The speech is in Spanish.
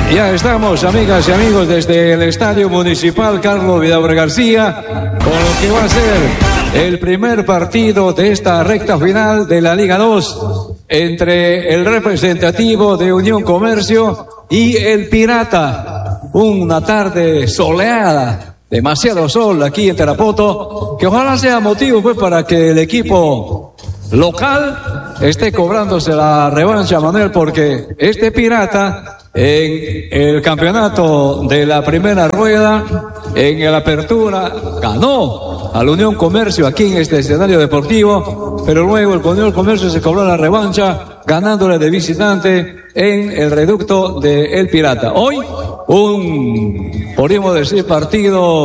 Ya estamos, amigas y amigos, desde el Estadio Municipal Carlos Vidaurre García, con lo que va a ser el primer partido de esta recta final de la Liga 2 entre el representativo de Unión Comercio y el Pirata. Una tarde soleada, demasiado sol aquí en Tarapoto, que ojalá sea motivo pues para que el equipo local esté cobrándose la revancha, Manuel, porque este Pirata en el campeonato de la primera rueda, en la apertura, ganó al Unión Comercio aquí en este escenario deportivo, pero luego el Unión Comercio se cobró la revancha ganándole de visitante en el reducto de El Pirata. Hoy podríamos decir, partido